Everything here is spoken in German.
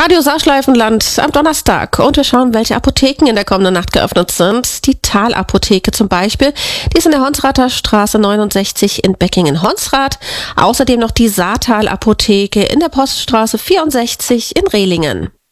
Radio Saarschleifenland am Donnerstag und wir schauen, welche Apotheken in der kommenden Nacht geöffnet sind. Die Thal-Apotheke zum Beispiel, die ist in der Honsrather Straße 69 in Beckingen-Honsrath. Außerdem noch die Saartal-Apotheke in der Poststraße 64 in Rehlingen.